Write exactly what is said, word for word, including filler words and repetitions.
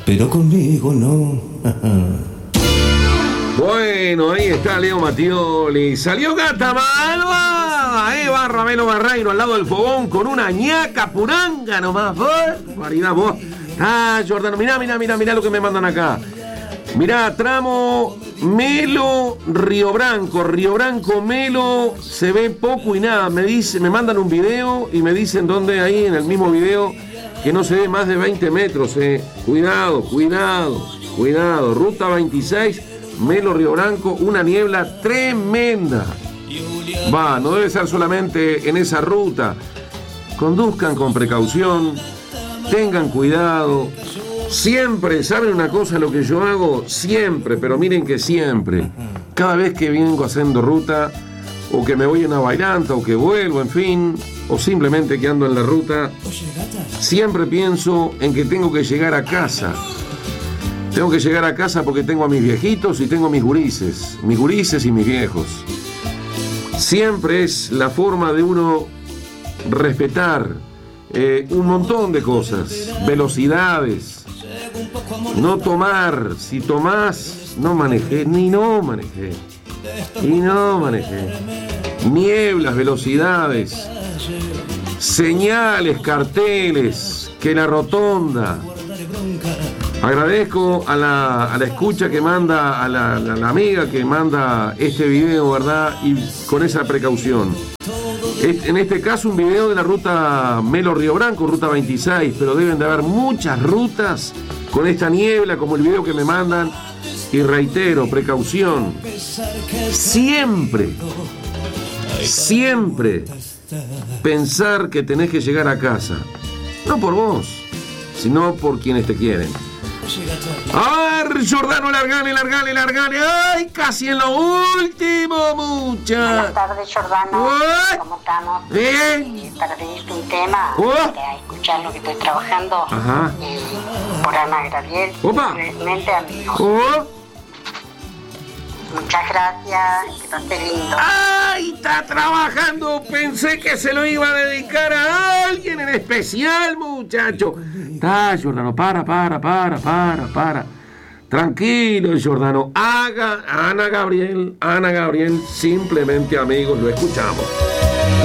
pero conmigo no. Bueno, ahí está Leo Mattioli. Salió Gata Malva. Eh, va Ravelo Barreiro al lado del fogón con una ñaca puranga nomás. Barbaridad, vos. Ah, Jordano, mirá, mirá, mirá, mirá lo que me mandan acá. Mirá, tramo Melo, Río Branco. Río Branco, Melo, se ve poco y nada. Me dice, me mandan un video y me dicen dónde ahí en el mismo video que no se ve más de veinte metros. Eh. Cuidado, cuidado, cuidado. Ruta veintiséis. Melo, Río Branco, una niebla tremenda. Va, no debe ser solamente en esa ruta. Conduzcan con precaución, tengan cuidado. Siempre, ¿saben una cosa lo que yo hago? Siempre, pero miren que siempre. Cada vez que vengo haciendo ruta, o que me voy a una bailanta, o que vuelvo, en fin, o simplemente que ando en la ruta, siempre pienso en que tengo que llegar a casa. Tengo que llegar a casa porque tengo a mis viejitos y tengo a mis gurises, mis gurises y mis viejos. Siempre es la forma de uno respetar eh, un montón de cosas, velocidades, no tomar, si tomás, no manejé, ni no manejé, y no manejé, nieblas, velocidades, señales, carteles, que la rotonda. Agradezco a la, a la escucha que manda, a la, la, la amiga que manda este video, ¿verdad? Y con esa precaución. Es, en este caso un video de la ruta Melo Río Branco, ruta veintiséis, pero deben de haber muchas rutas con esta niebla, como el video que me mandan. Y reitero, precaución. Siempre, siempre pensar que tenés que llegar a casa. No por vos, sino por quienes te quieren. A ver, Jordano, largale, largale, largale. Ay, casi en lo último, mucha. Buenas tardes, Jordano. ¿What? ¿Cómo estamos? Bien. Eh, para pedirte un tema, ¿What? para escuchar lo que estoy trabajando. Ajá. Eh, por Ana Gabriel. Opa. Realmente, amigos. ¿Oh? Muchas gracias. Que pases lindo. ¡Ay, está trabajando! Pensé que se lo iba a dedicar a alguien en especial, muchacho. Está, Jordano, para, para, para, para, para. Tranquilo, Jordano. Haga, Ana Gabriel, Ana Gabriel, simplemente amigos, lo escuchamos.